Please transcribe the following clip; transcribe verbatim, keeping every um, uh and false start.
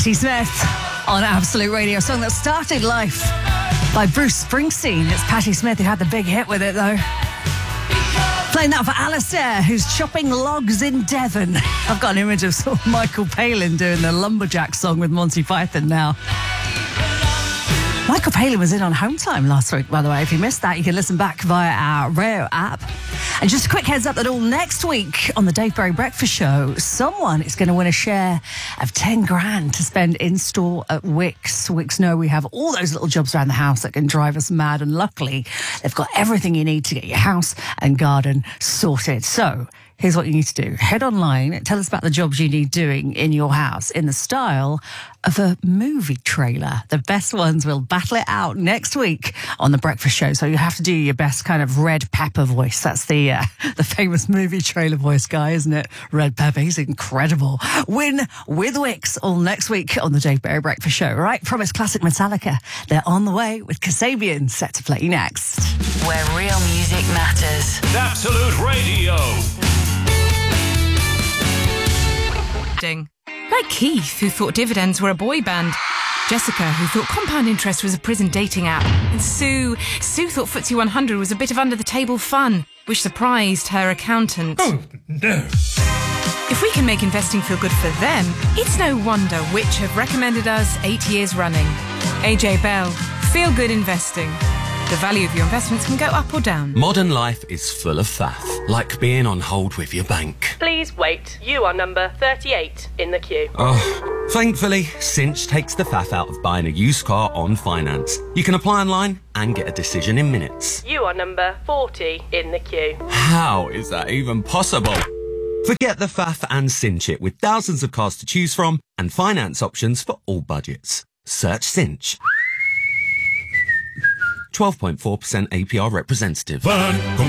Patti Smith on Absolute Radio, a song that started life by Bruce Springsteen. It's Patti Smith who had the big hit with it, though. Playing that for Alistair, who's chopping logs in Devon. I've got an image of sort of Michael Palin doing the Lumberjack song with Monty Python now. Michael Palin was in on Home Time last week, by the way. If you missed that, you can listen back via our Rayo app. And just a quick heads up that all next week on the Dave Berry Breakfast Show, someone is going to win a share of ten grand to spend in store at Wix. Wix know we have all those little jobs around the house that can drive us mad. And luckily, they've got everything you need to get your house and garden sorted. So here's what you need to do. Head online, tell us about the jobs you need doing in your house in the style of a movie trailer. The best ones will battle it out next week on The Breakfast Show. So you have to do your best kind of Red Pepper voice. That's the uh, the famous movie trailer voice guy, isn't it? Red Pepper, he's incredible. Win with Wix all next week on the Dave Berry Breakfast Show. Right, promise classic Metallica. They're on the way with Kasabian set to play next. Where real music matters. Absolute Radio. Like Keith, who thought dividends were a boy band. Jessica, who thought compound interest was a prison dating app. And Sue, Sue thought F T S E one hundred was a bit of under-the-table fun, which surprised her accountant. Oh, no. If we can make investing feel good for them, it's no wonder Which have recommended us eight years running. A J Bell, feel good investing. The value of your investments can go up or down. Modern life is full of faff, like being on hold with your bank. Please wait. You are number thirty-eight in the queue. Oh, thankfully, Cinch takes the faff out of buying a used car on finance. You can apply online and get a decision in minutes. You are number forty in the queue. How is that even possible? Forget the faff and Cinch it with thousands of cars to choose from and finance options for all budgets. Search Cinch. twelve point four percent A P R representative. Fun,